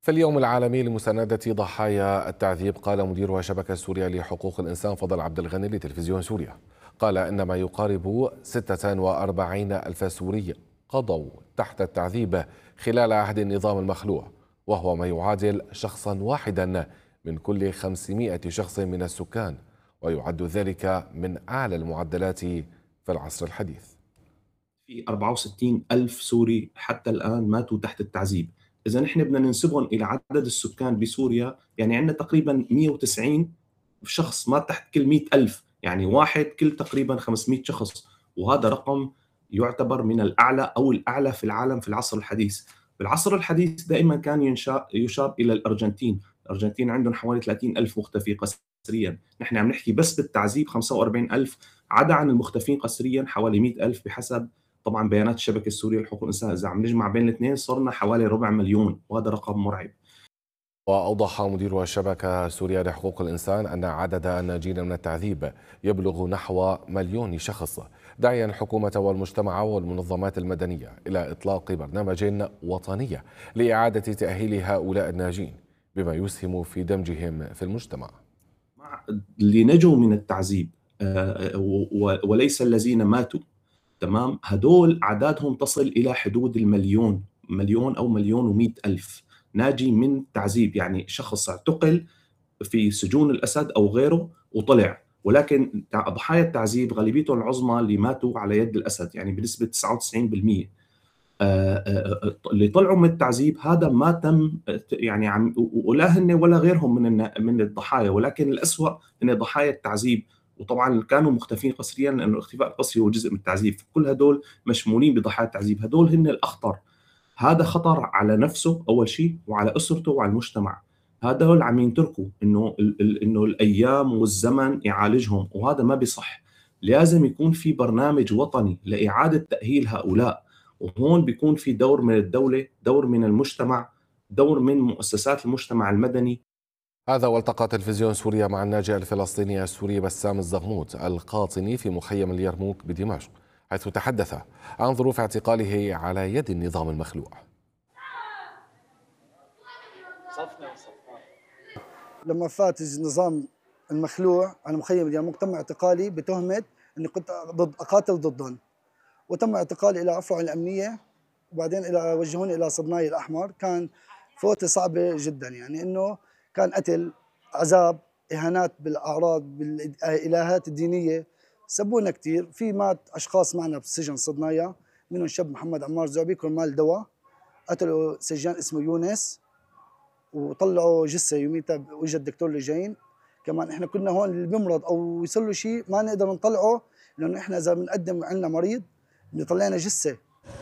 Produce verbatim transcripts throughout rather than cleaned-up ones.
في اليوم العالمي لمساندة ضحايا التعذيب، قال مدير شبكة سوريا لحقوق الإنسان فضل عبد الغني لتلفزيون سوريا، قال إن ما يقارب ستة وأربعين ألف سوري قضوا تحت التعذيب خلال عهد النظام المخلوع، وهو ما يعادل شخصا واحدا من كل خمسمائة شخص من السكان، ويعد ذلك من أعلى المعدلات في العصر الحديث. في أربعة وستين ألف سوري حتى الآن ماتوا تحت التعذيب. إذا نحن بدنا ننسبهم إلى عدد السكان بسوريا، يعني عندنا تقريبا مئة وتسعين شخص مات تحت كل مئة ألف، يعني واحد كل تقريبا خمسمئة شخص، وهذا رقم يعتبر من الأعلى أو الأعلى في العالم في العصر الحديث. بالعصر الحديث دائما كان ينشا يشار إلى الأرجنتين، الأرجنتين عندهم حوالي ثلاثين ألف مختفي قسريا، نحن عم نحكي بس بالتعذيب خمسة وأربعين ألف، عدا عن المختفين قسريا حوالي مئة ألف بحسب طبعا بيانات الشبكه السوريه لحقوق الانسان. اذا عم نجمع بين الاثنين صرنا حوالي ربع مليون، وهذا رقم مرعب. وأوضح مدير الشبكة السورية لحقوق الإنسان أن عدد الناجين من التعذيب يبلغ نحو مليون شخص، داعيا الحكومة والمجتمع والمنظمات المدنية إلى إطلاق برنامج وطني لإعادة تأهيل هؤلاء الناجين بما يسهم في دمجهم في المجتمع. اللي نجوا من التعذيب وليس الذين ماتوا، تمام، هدول أعدادهم تصل إلى حدود المليون، مليون أو مليون ومئة ألف ناجي من تعذيب، يعني شخص اعتقل في سجون الأسد أو غيره وطلع، ولكن ضحايا التعذيب غالبيتهم العظمى اللي ماتوا على يد الأسد، يعني بنسبة تسعة وتسعين بالمئة. اللي طلعوا من التعذيب هذا ما تم يعني عم ولا هن ولا غيرهم من من الضحايا، ولكن الأسوأ ان ضحايا التعذيب وطبعا كانوا مختفين قسريا، لانه الاختفاء القسري هو جزء من التعذيب، كل هدول مشمولين بضحايا التعذيب، هدول هن الاخطر. هذا خطر على نفسه اول شيء وعلى اسرته وعلى المجتمع، هذول عم ينتركوا انه انه الايام والزمن يعالجهم، وهذا ما بيصح. لازم يكون في برنامج وطني لاعاده تاهيل هؤلاء، وهون بيكون في دور من الدوله، دور من المجتمع، دور من مؤسسات المجتمع المدني. هذا والتقى تلفزيون سوريا مع الناجي الفلسطيني السوري بسام الزغموط القاطني في مخيم اليرموك بدمشق، حيث تحدث عن ظروف اعتقاله على يد النظام المخلوع. لما فات النظام المخلوع على مخيم اليرموك تم اعتقالي بتهمة اني كنت ضد اقاتل ضدهم، وتم اعتقالي الى افرع الامنيه، وبعدين الى وجهوني الى صدناي الاحمر. كان فوتة صعبه جدا، يعني انه كان قتل، عذاب، اهانات بالاعراض، بالالهات الدينيه، سبونا كثير. في مات اشخاص معنا بالسجن صدنايا، منهم شاب محمد عمار زعبي كرمال دواء، قتلوا سجان اسمه يونس وطلعوا جثه يوميتها، واجى الدكتور لجين. كمان احنا كنا هون اللي بيمرض او يصير له شيء ما نقدر نطلعه، لانه احنا اذا بنقدم عندنا مريض بيطلعنا جثه.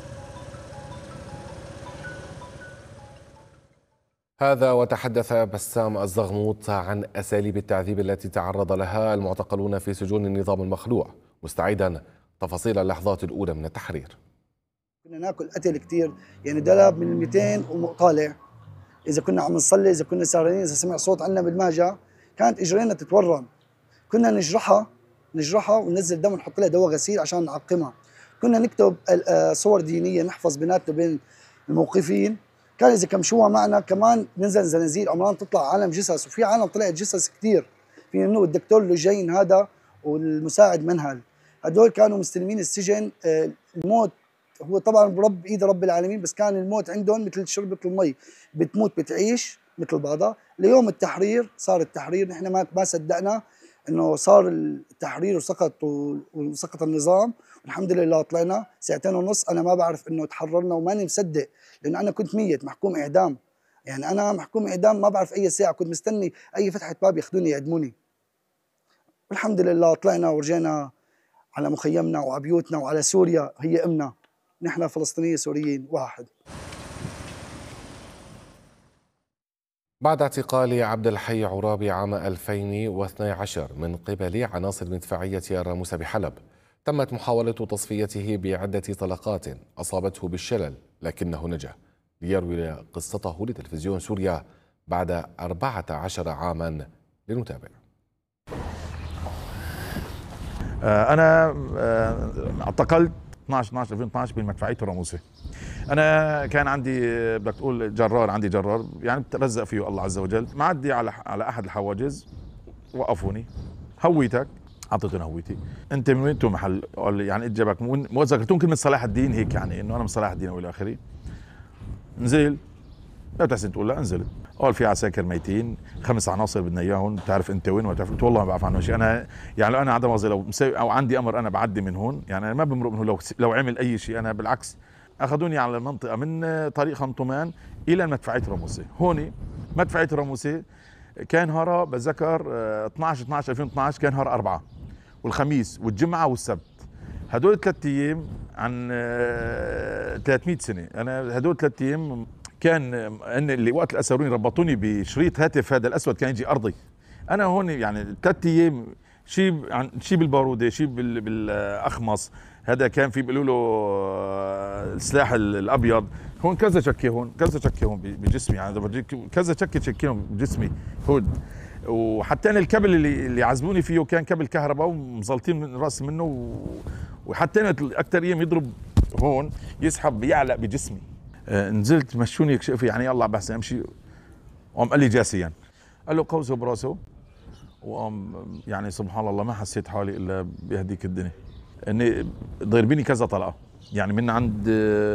هذا وتحدث بسام الزغموط عن أساليب التعذيب التي تعرض لها المعتقلون في سجون النظام المخلوع، مستعيدا تفاصيل اللحظات الأولى من التحرير. كنا ناكل قتل كثير، يعني دلاب من المئتين وطالع، إذا كنا عم نصلي، إذا كنا سهرانين، إذا سمع صوت عنا بالمهجة كانت إجرينا تتورم، كنا نجرحها نجرحها وننزل دم ونحط لها دواء غسيل عشان نعقمها، كنا نكتب صور دينية نحفظ بيناتنا بين الموقفين، كان إذا كمشوها معنا كمان ننزل زنازير عمران تطلع عالم جثث، وفي عالم طلعت جثث كثير، في منه الدكتور لجين هذا والمساعد منهل، هدول كانوا مستلمين السجن. الموت هو طبعا برب ايد رب العالمين، بس كان الموت عندهم مثل شربة المي، بتموت بتعيش مثل بعضها. ليوم التحرير صار التحرير، نحن ما ما صدقنا انه صار التحرير وسقط وسقط النظام، والحمد لله طلعنا ساعتين ونص. انا ما بعرف انه تحررنا وماني مصدق، لانه انا كنت ميت محكوم اعدام، يعني انا محكوم اعدام ما بعرف اي ساعه، كنت مستني اي فتحه باب ياخذوني يعدموني. والحمد لله طلعنا ورجينا على مخيمنا وعلى بيوتنا وعلى سوريا هي امنا، نحن فلسطينيين سوريين واحد. بعد اعتقال عبد الحي عرابي عام ألفين واثني عشر من قبل عناصر مدفعية الراموس بحلب، تمت محاولة تصفيته بعدة طلقات أصابته بالشلل لكنه نجا، ليروي قصته لتلفزيون سوريا بعد أربعة عشر عاما. لنتابع. أنا اعتقلت اثني عشر ألفين واثني عشر بمدفعية الراموسي. انا كان عندي بدك تقول جرار، عندي جرار يعني بترزق فيه الله عز وجل، معدي على على احد الحواجز، وقفوني، هويتك، اعطيتهم هويتي، انت من وين؟ تو محل، قال لي يعني اجابك من وين؟ ذكرتهم كلمه صلاح الدين هيك، يعني انه انا من صلاح الدين والى اخره. نزل، لا تحسن تقول لا، نزلت، قال في عساكر ميتين، خمس عناصر بدنا اياهم، بتعرف انت وين؟ وتعرف؟ قلت والله ما بعرف عنه شيء، انا يعني لو انا عدم قصدي لو مسوي او عندي امر انا بعدي من هون، يعني انا ما بمرق من هون، لو لو عمل اي شيء انا بالعكس. اخذوني على المنطقه من طريق خنطمان الى مدفعيه راموسي، هون مدفعيه راموسي كان نهارها بتذكر اثنعش اثنعش ألفين واثنعش، كان نهار اربعه والخميس والجمعه والسبت، هدول ثلاث ايام عن ثلاثمئة سنه، انا هدول ثلاث ايام كان ان اللي وقت الاسروني ربطوني بشريط هاتف هذا الاسود كان يجي ارضي، انا هون يعني ثلاث ايام شيء عن شيء بالباروده، شيء بالاخمص، هذا كان في بيقولوا له السلاح الابيض، هون كذا شكه، هون كذا شكه، هون بجسمي يعني بورجيك كذا شكه شكيهم بجسمي هون، وحتى انا الكبل اللي اللي عزموني فيه كان كبل كهرباء ومزلطين من راس منه، وحتى انا اكثر ايام يضرب هون يسحب بيعلق بجسمي. نزلت مشوني يكشف يعني يلا بحسن امشي، وقام قال لي جاسيا، قال له قوسه براسه، وقام يعني سبحان الله ما حسيت حالي الا بهديك الدنيا، اني ضربيني كذا طلقه يعني من عند